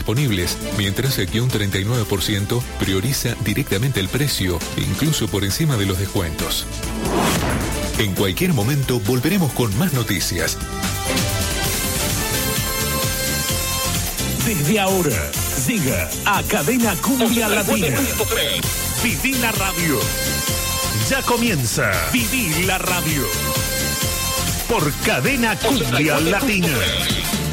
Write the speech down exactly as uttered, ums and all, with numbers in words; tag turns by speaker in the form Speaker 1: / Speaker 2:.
Speaker 1: disponibles, mientras que un treinta y nueve por ciento prioriza directamente el precio, incluso por encima de los descuentos. En cualquier momento volveremos con más noticias.
Speaker 2: Desde ahora, llega a Cadena Cumbia Latina. Viví la radio. Ya comienza Viví la radio. Por Cadena Cumbia Latina.